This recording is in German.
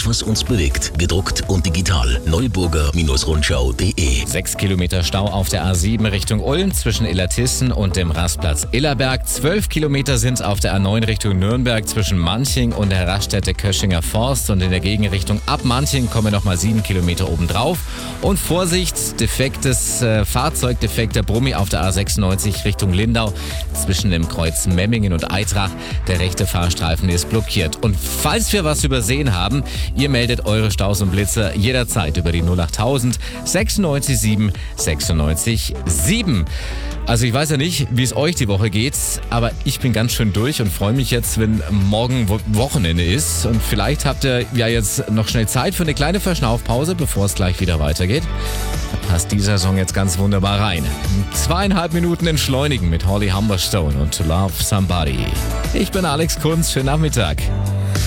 Alles, was uns bewegt. Gedruckt und digital. Neuburger-Rundschau.de. 6 Kilometer Stau auf der A7 Richtung Ulm zwischen Illertissen und dem Rastplatz Illerberg. 12 Kilometer sind auf der A9 Richtung Nürnberg zwischen Manching und der Raststätte Köschinger Forst. Und in der Gegenrichtung ab Manching kommen nochmal 7 Kilometer obendrauf. Und Vorsicht, defekter Brummi auf der A96 Richtung Lindau zwischen dem Kreuz Memmingen und Eitrach. Der rechte Fahrstreifen ist blockiert. Und falls wir was übersehen haben, ihr meldet eure Staus und Blitzer jederzeit über die 08000 96 7 96 7. Also ich weiß ja nicht, wie es euch die Woche geht, aber ich bin ganz schön durch und freue mich jetzt, wenn morgen Wochenende ist. Und vielleicht habt ihr ja jetzt noch schnell Zeit für eine kleine Verschnaufpause, bevor es gleich wieder weitergeht. Da passt dieser Song jetzt ganz wunderbar rein. 2,5 Minuten entschleunigen mit Holly Humberstone und To Love Somebody. Ich bin Alex Kunz, schönen Nachmittag.